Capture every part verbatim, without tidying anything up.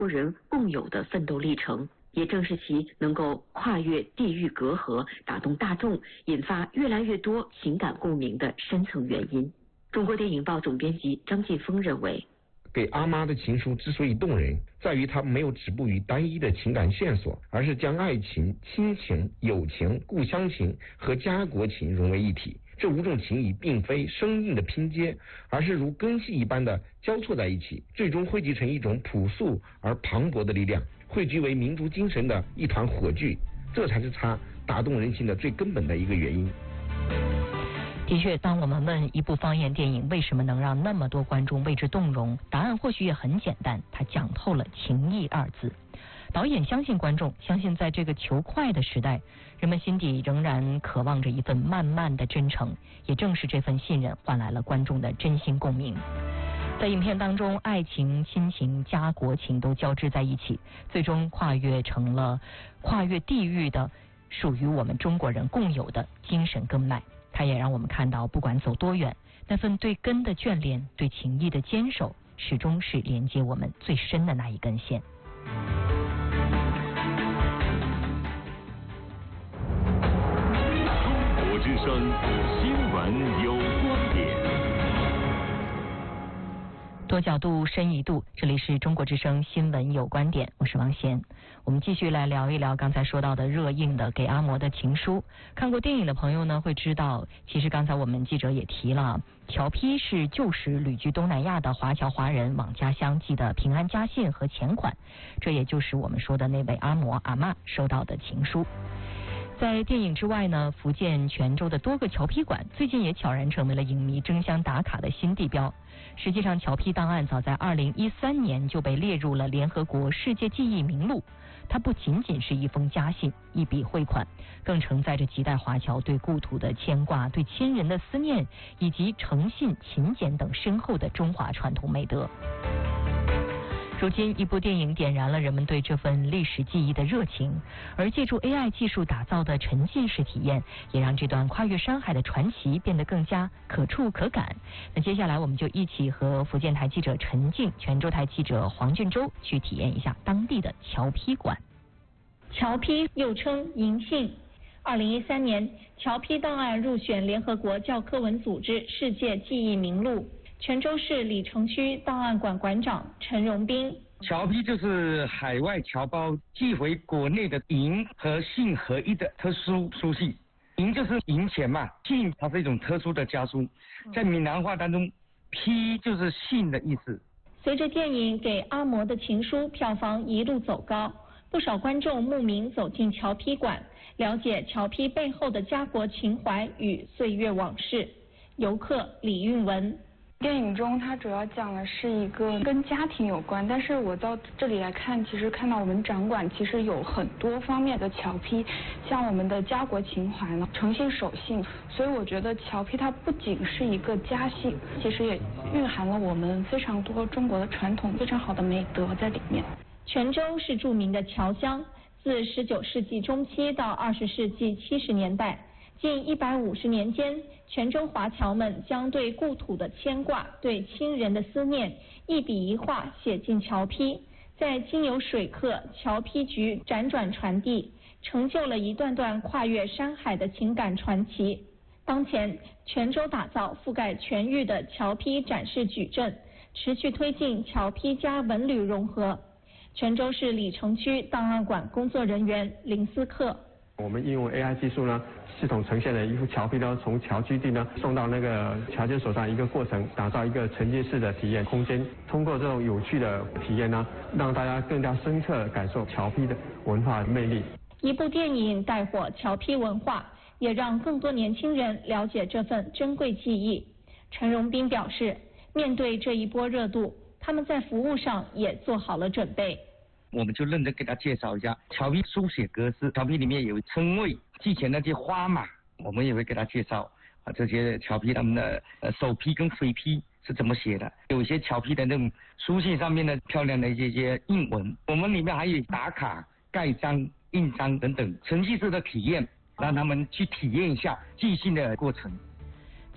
国人共有的奋斗历程，也正是其能够跨越地域隔阂，打动大众，引发越来越多情感共鸣的深层原因。中国电影报总编辑张晋峰认为， 给阿妈的情书之所以动人，在于它没有止步于单一的情感线索，而是将爱情、亲情、友情、故乡情和家国情融为一体。这五种情谊并非生硬的拼接，而是如根系一般的交错在一起，最终汇集成一种朴素而磅礴的力量，汇聚为民族精神的一团火炬。这才是它打动人心的最根本的一个原因。 的确，当我们问一部方言电影为什么能让那么多观众为之动容，答案或许也很简单，它讲透了情义二字。导演相信观众，相信在这个求快的时代，人们心底仍然渴望着一份慢慢的真诚，也正是这份信任换来了观众的真心共鸣。在影片当中，爱情、亲情、家国情都交织在一起，最终跨越成了跨越地域的属于我们中国人共有的精神根脉。它也让我们看到，不管走多远，那份对根的眷恋，对情谊的坚守，始终是连接我们最深的那一根线。 中国之声新闻有观点。 多角度，深一度，这里是中国之声新闻有观点，我是王贤。我们继续来聊一聊刚才说到的热映的《给阿嬷的情书》。看过电影的朋友呢，会知道，其实刚才我们记者也提了，侨批是旧时旅居东南亚的华侨华人往家乡寄的平安家信和钱款，这也就是我们说的那位阿嬷阿嬷收到的情书。在电影之外呢，福建泉州的多个侨批馆最近也悄然成为了影迷争相打卡的新地标。实际上，侨批档案早在二零一三年就被列入了联合国世界记忆名录。它不仅仅是一封家信、一笔汇款，更承载着几代华侨对故土的牵挂、对亲人的思念，以及诚信、勤俭等深厚的中华传统美德。如今，一部电影点燃了人们对这份历史记忆的热情，而借助 A I 技术打造的沉浸式体验，也让这段跨越山海的传奇变得更加可触可感。那接下来，我们就一起和福建台记者陈静、泉州台记者黄俊洲去体验一下当地的侨批馆。 侨批又称银信。二零一三年，侨批档案入选联合国教科文组织世界记忆名录。泉州市李城区档案馆馆长陈荣斌， 侨批就是海外侨胞寄回国内的银和信合一的特殊书信。银就是银钱嘛，信它是一种特殊的家书，在闽南话当中，批就是信的意思。 随着电影《给阿嬷的情书》票房一路走高，不少观众慕名走进侨批馆，了解侨批背后的家国情怀与岁月往事。游客李运文。 电影中它主要讲的是一个跟家庭有关，但是我到这里来看，其实看到我们展馆其实有很多方面的侨批，像我们的家国情怀呢，诚信守信，所以我觉得侨批它不仅是一个家信，其实也蕴含了我们非常多中国的传统非常好的美德在里面。 泉州是著名的侨乡，自十九世纪中期到二十世纪七十年代，近一百五十年间，泉州华侨们将对故土的牵挂、对亲人的思念，一笔一画写进侨批，在经由水客、侨批局辗转传递，成就了一段段跨越山海的情感传奇。当前，泉州打造覆盖全域的侨批展示矩阵，持续推进侨批加文旅融合。泉州市李城区档案馆工作人员林思克。 我们应用 A I 技术呢，系统呈现了一幅侨批呢，从侨居地呢送到那个侨监手上一个过程，打造一个沉浸式的体验空间。通过这种有趣的体验呢，让大家更加深刻感受侨批的文化魅力。 一部电影带火侨批文化，也让更多年轻人了解这份珍贵记忆。陈荣斌表示，面对这一波热度，他们在服务上也做好了准备。 我们就认真给他介绍一下侨批书写格式，侨批里面有称谓，寄钱那些花码，我们也会给他介绍啊，这些侨批他们的呃手批跟水批是怎么写的，有一些侨批的那种书信上面的漂亮的一些一些印文，我们里面还有打卡、盖章、印章等等程序式的体验，让他们去体验一下寄信的过程。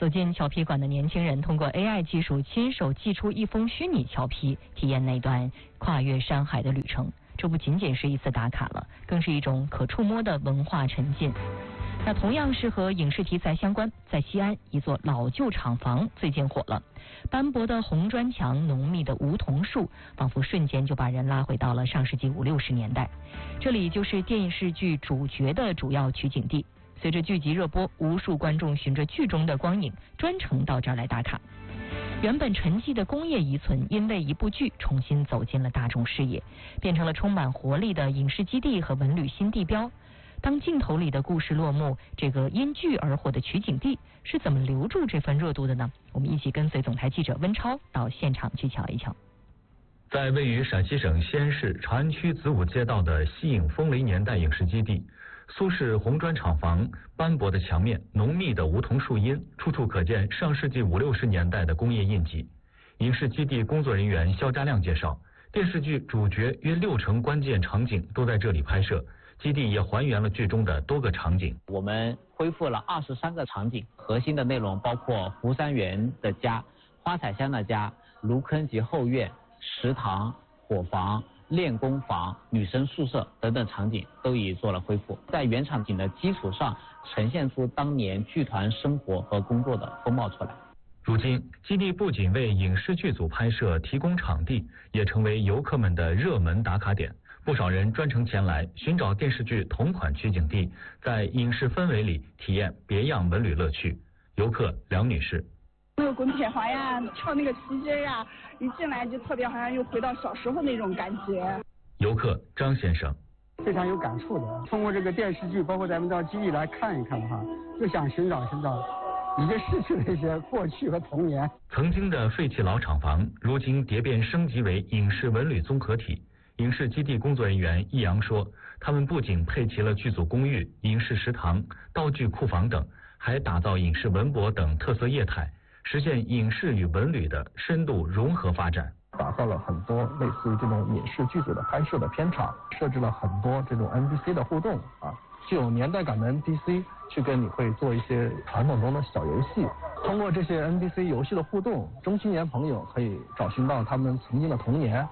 走进侨批馆的年轻人通过 A I 技术亲手寄出一封虚拟侨批，体验那段跨越山海的旅程。这不仅仅是一次打卡了，更是一种可触摸的文化沉浸。那同样是和影视题材相关，在西安一座老旧厂房最近火了，斑驳的红砖墙，浓密的梧桐树，仿佛瞬间就把人拉回到了上世纪五六十年代。这里就是电视剧主角的主要取景地。随着剧集热播，无数观众循着剧中的光影专程到这儿来打卡。原本沉寂的工业遗存，因为一部剧重新走进了大众视野，变成了充满活力的影视基地和文旅新地标。当镜头里的故事落幕，这个因剧而火的取景地是怎么留住这份热度的呢？我们一起跟随总台记者温超到现场去瞧一瞧。 在位于陕西省西安市长安区子午街道的西影风雷年代影视基地，苏式红砖厂房，斑驳的墙面，浓密的梧桐树荫，处处可见上世纪五六十年代的工业印记。影视基地工作人员肖家亮介绍，电视剧主角约六成关键场景都在这里拍摄。基地也还原了剧中的多个场景。 我们恢复了二十三个场景，核心的内容包括湖山园的家、花彩香的家、芦坑及后院、食堂、伙房、练功房、女生宿舍等等场景都已做了恢复，在原场景的基础上，呈现出当年剧团生活和工作的风貌出来。 如今，基地不仅为影视剧组拍摄提供场地，也成为游客们的热门打卡点。不少人专程前来寻找电视剧同款取景地，在影视氛围里体验别样文旅乐趣。游客梁女士： 那个滚铁环呀，跳那个皮筋呀，一进来就特别好像又回到小时候那种感觉。 游客张先生： 非常有感触的，通过这个电视剧，包括咱们到基地来看一看哈，就想寻找寻找已经逝去的一些过去和童年。 曾经的废弃老厂房，如今蝶变升级为影视文旅综合体。影视基地工作人员易阳说，他们不仅配齐了剧组公寓、影视食堂、道具库房等，还打造影视文博等特色业态，实现影视与文旅的深度融合发展。 打造了很多类似于这种影视剧组的拍摄的片场，设置了很多这种 N P C 的互动啊，具有年代感的 N P C 去跟你会做一些传统中的小游戏。通过这些 N P C 游戏的互动，中青年朋友可以找寻到他们曾经的童年。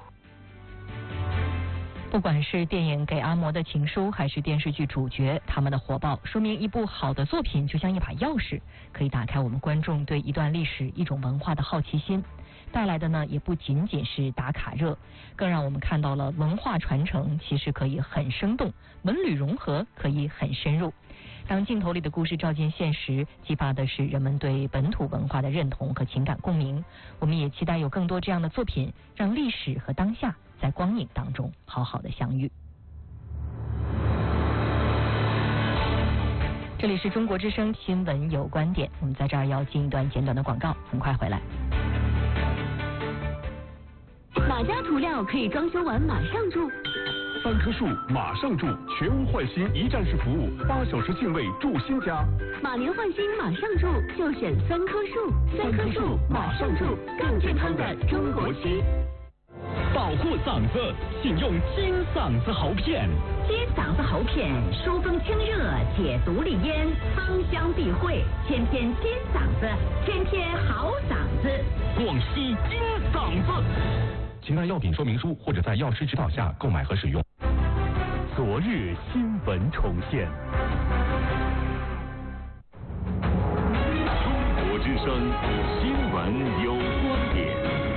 不管是电影《给阿嬷的情书》还是电视剧主角，他们的火爆说明一部好的作品就像一把钥匙，可以打开我们观众对一段历史、一种文化的好奇心。带来的呢，也不仅仅是打卡热，更让我们看到了文化传承其实可以很生动，文旅融合可以很深入。当镜头里的故事照进现实，激发的是人们对本土文化的认同和情感共鸣。我们也期待有更多这样的作品，让历史和当下在光影当中好好的相遇。这里是中国之声新闻有观点，我们在这儿要进一段简短的广告，很快回来。 哪家涂料可以装修完马上住？ 三棵树马上住，全屋换新一站式服务，八小时定位住新家。 马年换新马上住，就选三棵树。三棵树马上住，更健康的中国区。 保护嗓子，请用金嗓子喉片。 金嗓子喉片，疏风清热，解毒利咽，芳香避秽，天天金嗓子，天天好嗓子。 广西金嗓子。 请看药品说明书或者在药师指导下购买和使用。 昨日新闻重现。中国之声新闻有观点。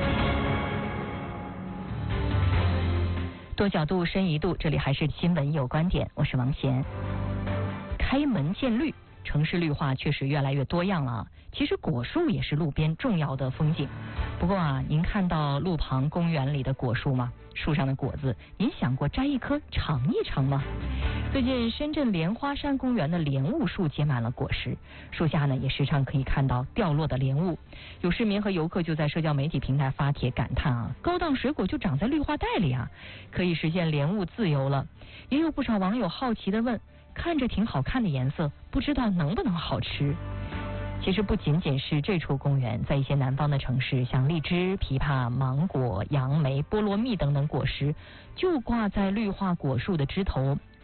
多角度深一度，这里还是新闻有观点，我是王贤。开门见绿，城市绿化确实越来越多样了啊。其实果树也是路边重要的风景。不过啊，您看到路旁公园里的果树吗？树上的果子，您想过摘一颗尝一尝吗？最近深圳莲花山公园的莲雾树结满了果实，树下呢也时常可以看到掉落的莲雾。有市民和游客就在社交媒体平台发帖感叹啊，高档水果就长在绿化带里啊，可以实现莲雾自由了。也有不少网友好奇地问，看着挺好看的颜色，不知道能不能好吃？其实不仅仅是这处公园，在一些南方的城市，像荔枝、枇杷、芒果、杨梅、菠萝蜜等等果实，就挂在绿化果树的枝头，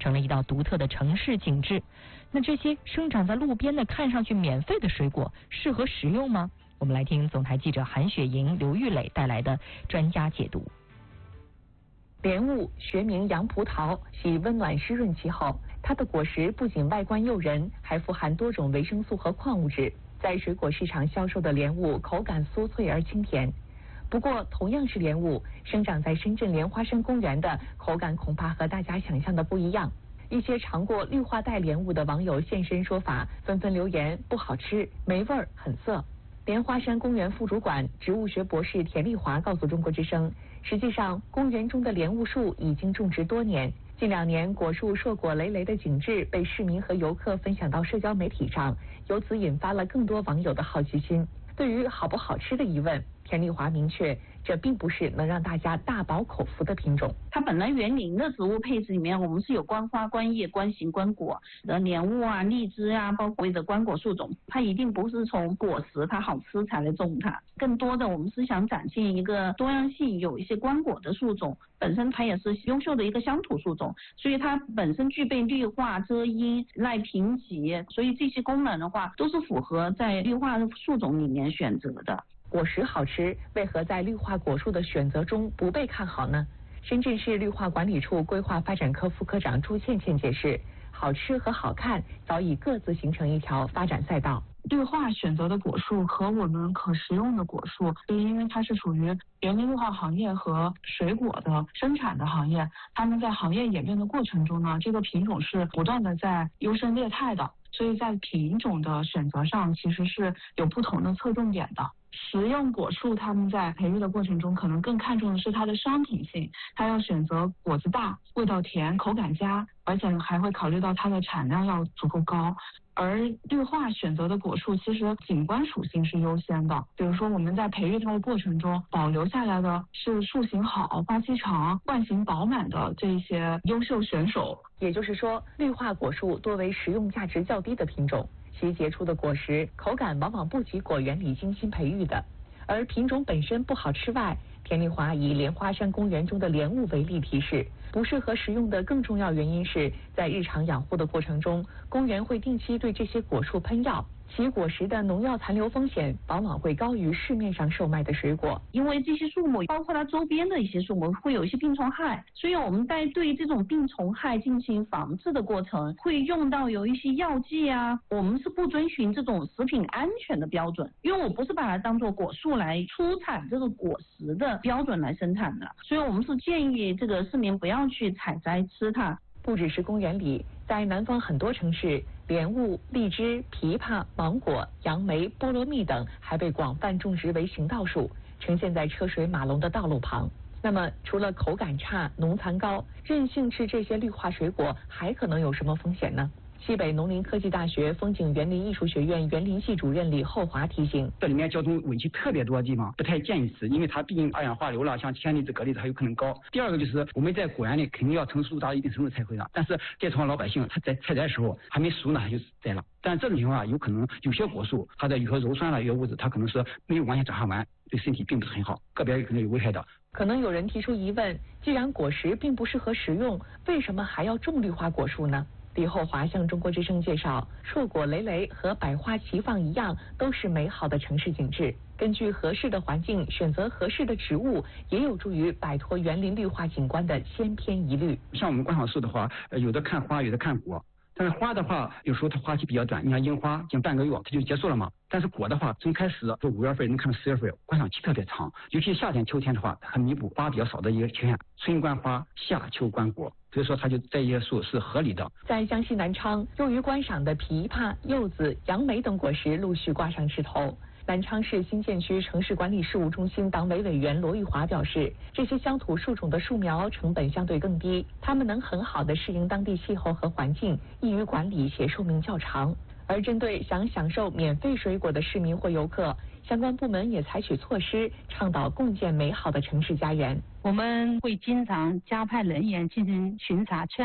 成了一道独特的城市景致。那这些生长在路边的看上去免费的水果适合食用吗？我们来听总台记者韩雪莹、刘玉磊带来的专家解读。莲雾学名洋葡萄，喜温暖湿润气候。它的果实不仅外观诱人，还富含多种维生素和矿物质。在水果市场销售的莲雾口感酥脆而清甜。不过，同样是莲雾，生长在深圳莲花山公园的口感恐怕和大家想象的不一样。一些尝过绿化带莲雾的网友现身说法，纷纷留言不好吃、没味儿、很涩。莲花山公园副主管、植物学博士田丽华告诉中国之声，实际上公园中的莲雾树已经种植多年，近两年果树硕果累累的景致被市民和游客分享到社交媒体上，由此引发了更多网友的好奇心。对于好不好吃的疑问，田丽华明确，这并不是能让大家大饱口福的品种。 它本来园林的植物配置里面，我们是有观花、观叶、观形、观果的莲雾啊、荔枝啊，包括的观果树种，它一定不是从果实它好吃才来种它。更多的我们是想展现一个多样性，有一些观果的树种，本身它也是优秀的一个乡土树种，所以它本身具备绿化、遮阴、耐贫瘠，所以这些功能的话，都是符合在绿化树种里面选择的。 果实好吃，为何在绿化果树的选择中不被看好呢？深圳市绿化管理处规划发展科副科长朱倩倩解释，好吃和好看早已各自形成一条发展赛道。 绿化选择的果树和我们可食用的果树，就是因为它是属于园林绿化行业和水果的生产的行业，它们在行业演变的过程中呢，这个品种是不断的在优胜劣汰的，所以在品种的选择上其实是有不同的侧重点的。食用果树它们在培育的过程中，可能更看重的是它的商品性，它要选择果子大、味道甜、口感佳，而且还会考虑到它的产量要足够高。而绿化选择的果树其实景观属性是优先的，比如说我们在培育它的过程中，保留下来的是树形好、花期长、冠形饱满的这些优秀选手。 也就是说，绿化果树多为食用价值较低的品种，其结出的果实口感往往不及果园里精心培育的。而品种本身不好吃外，田丽华以莲花山公园中的莲雾为例提示，不适合食用的更重要原因是在日常养护的过程中，公园会定期对这些果树喷药，其果实的农药残留风险往往会高于市面上售卖的水果。 因为这些树木包括它周边的一些树木会有一些病虫害，所以我们在对这种病虫害进行防治的过程会用到有一些药剂啊，我们是不遵循这种食品安全的标准，因为我不是把它当作果树来出产这个果实的标准来生产的，所以我们是建议这个市民不要去采摘吃它。 不只是公园里，在南方很多城市，莲雾、荔枝、枇杷、芒果、杨梅、菠萝蜜等还被广泛种植为行道树，呈现在车水马龙的道路旁。那么，除了口感差、农残高，任性吃这些绿化水果还可能有什么风险呢？西北农林科技大学风景园林艺术学院园林系主任李厚华提醒， 这里面交通尾气特别多的地方不太建议吃，因为它毕竟二氧化硫了，像铅离子、镉离子还有可能高。第二个就是我们在果园里肯定要成熟到一定程度才会让，但是这通常老百姓他在采摘的时候还没熟呢，他就摘了。但这种情况啊，有可能有些果树它的有些鞣酸了、有些物质，它可能是没有完全转化完，对身体并不是很好，个别可能有危害的。 可能有人提出疑问，既然果实并不适合食用，为什么还要种绿化果树呢？李厚华向中国之声介绍，硕果累累和百花齐放一样，都是美好的城市景致。根据合适的环境选择合适的植物，也有助于摆脱园林绿化景观的先偏疑虑。 像我们观赏树的话，有的看花，有的看果。但是花的话，有时候它花期比较短，你看樱花仅半个月它就结束了嘛。但是果的话，从开始从五月份能看到十月份，观赏期特别长。尤其夏天、秋天的话，它弥补花比较少的一个缺陷。春观花，夏秋观果，所以说它就这些树是合理的。 在江西南昌，用于观赏的枇杷、柚子、杨梅等果实陆续挂上枝头。南昌市新建区城市管理事务中心党委委员罗玉华表示，这些乡土树种的树苗成本相对更低，它们能很好地适应当地气候和环境，易于管理且寿命较长。而针对想享受免费水果的市民或游客，相关部门也采取措施，倡导共建美好的城市家园。 我们会经常加派人员进行巡查劝导，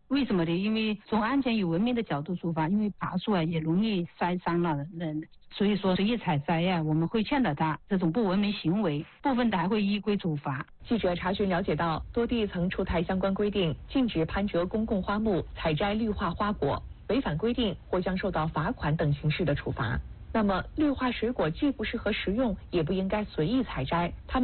为什么呢？因为从安全与文明的角度出发，因为爬树啊也容易摔伤了人，所以说随意采摘呀、啊，我们会劝导他这种不文明行为，部分的还会依规处罚。 记者查询了解到，多地曾出台相关规定，禁止攀折公共花木、采摘绿化花果，违反规定或将受到罚款等形式的处罚。那么，绿化水果既不适合食用，也不应该随意采摘，它们